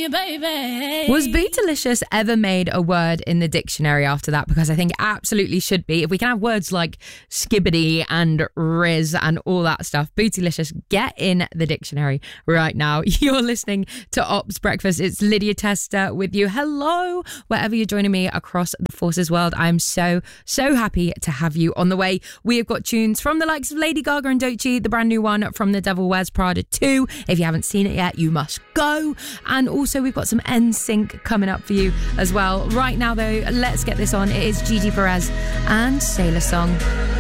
baby. Was Bootylicious ever made a word in the dictionary after that? Because I think it absolutely should be. If we can have words like skibbity and riz and all that stuff, Bootylicious, get in the dictionary right now. You're listening to Ops Breakfast. It's Lydia Tester with you. Hello, wherever you're joining me across the Forces world. I'm so happy to have you on the way. We have got tunes from the likes of Lady Gaga and Doechii, the brand new one from The Devil Wears Prada 2. If you haven't seen it yet, you must go. And also we've got some NSYNC coming up for you as well. Right now though, let's get this on. It is Gigi Perez and Sailor Song.